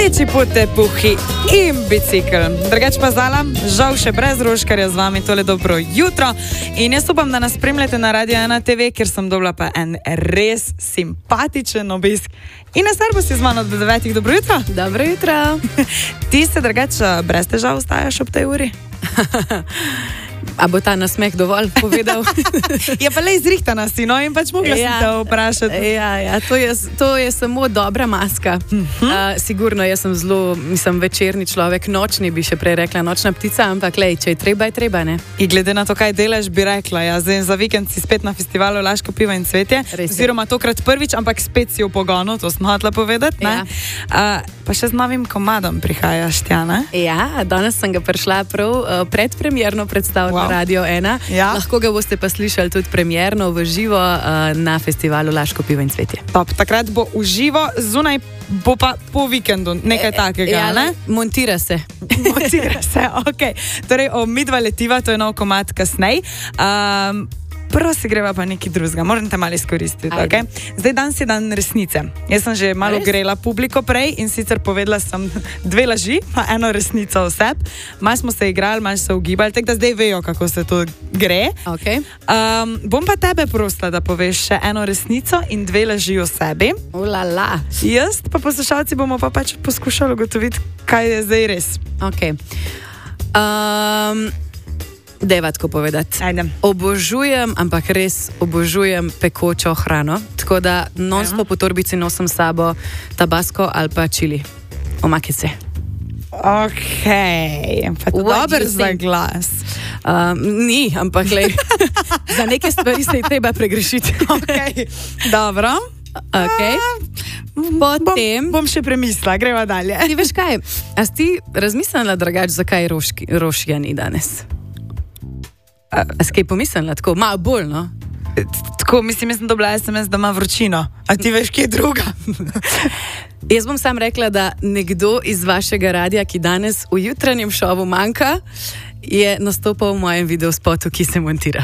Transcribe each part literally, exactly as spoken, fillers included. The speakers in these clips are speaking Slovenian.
Večji potepuhi in bicikl. Drugač pa Zala, žal še brez Roškarja z vami tole dobro jutro. In jaz upam, da nas spremljate na Radio ena te ve, kjer sem dobila pa en res simpatičen obisk. In na Srbo si z mano do devetih. Dobro jutro. Dobro jutro. Ti se drugač brez težav vstajaš ob tej uri? A bo ta nasmeh dovolj povedal? Je pa le izrihtana si, no, in pač mogla ja, si te vprašati. Ja, ja, to je, to je samo dobra maska. Uh-huh. Uh, sigurno, jaz sem zelo, mislim, večerni človek, nočni bi še prej rekla, nočna ptica, ampak lej, če je treba, je treba, ne? In glede na to, kaj delaš, bi rekla, ja, zdaj za vikend si spet na festivalu Laško pivo in cvetje, oziroma tokrat prvič, ampak spet si v pogonu, to smo hotela povedati, ne? Ja. Uh, pa še z novim komadom prihajaš, Tjana? Ja, danes sem ga prišla prav uh, predpremierno predstaviti. Wow. Radio ena. Ja. Lahko ga boste pa slišali tudi premierno v živo uh, na festivalu Laško pivo in cvetje. Top, takrat bo v živo, zunaj bo pa po vikendu, nekaj e, takega, ja, ne? Montira se. Montira se, ok. Torej, o midva letiva, to je nov komad kasnej. Um, Prvo se greva pa nekaj drugega, moram te malo izkoristiti, ok? Zdaj danes je dan resnice. Jaz sem že malo Res? grela publiko prej in sicer povedala sem dve laži, pa eno resnico vseb. Malo smo se igrali, malo se ugibali, tako da zdaj vejo, kako se to gre. Okay. Um, bom pa tebe prosila, da poveš še eno resnico in dve laži o sebi. Ulala. Jaz pa poslušalci bomo pa pač poskušali ugotoviti, kaj je zdaj res. Ok. Um... Dejva tako povedati. Ajde. Obožujem, ampak res obožujem pekočo hrano, tako da non-stop po torbici nosim s sabo tabasko ali pa čili, omakice. Ok, pa to dober za glas. Um, ni, ampak lej, za neke stvari se je treba pregrešiti. Ok, dobro. Ok. Potem... Bom, bom še premislila, greva dalje. Ti veš kaj, a si ti razmislila drugač, zakaj roški, rošja ni danes? A, a si kaj pomislila, tako malo bolj, no? Tako, mislim, jaz sem dobila es em es, da ima vročino. A ti veš, kje je druga? Jaz bom sam rekla, da nekdo iz vašega radia, ki danes v jutranjem šovu manjka, je nastopal v mojem videospotu, ki se montira.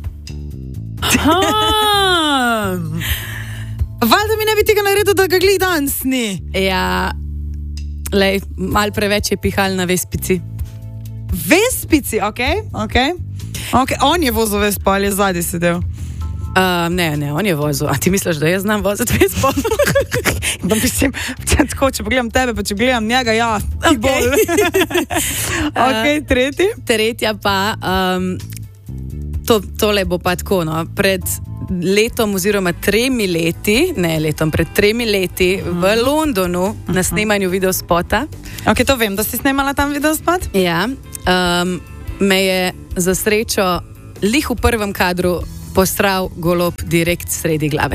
Valjda mi ne bi tega naredil, da ga glih danes ni. Ja, lej, malo preveč je pihal na Vespici. Vespici, okej, okay, okej. Okay. Okay, on je vozil Vespo ali je zadnji sedel? Uh, ne, ne, on je vozil. A ti misliš, da jaz znam voziti Vespo? Da mislim, tako, če pogledam tebe, pa če gledam njega, ja, ti okay. bolj. Ok, tretji? Tretja pa, um, to, tole bo pa tako, no, pred letom oziroma tremi leti, ne letom, pred tremi leti uh-huh. v Londonu uh-huh. na snemanju videospota. Ok, to vem, da si snemala tam videospot? Ja, um, me je za srečo lih v prvem kadru postral golob direkt sredi glave.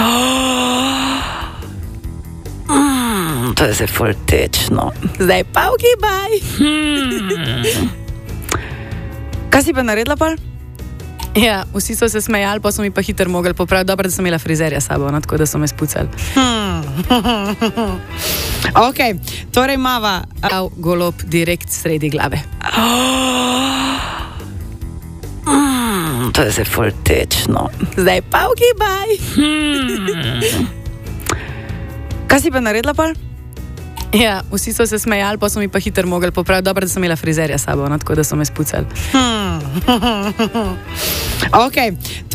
Oh. Mm, to je zdaj ful tečno. Zdaj pa ugibaj. Hmm. Kaj si pa naredila pol? Ja, vsi so se smejali, pa so mi pa hitro mogli popraviti. Dobro, da sem imela frizerja s sabo, no, tako da so me spucali. Hmm. Ok, torej mava uh, golob direkt sredi glave. Mm, to je zdaj ful tečno. Zdaj pa ugibaj. Hmm. Kaj si pa naredila pol? Ja, vsi so se smejali, pa so mi pa hitro mogli popraviti. Dobro, da sem imela frizerja s sabo, no, tako da so me spucali. Hmm. Ok.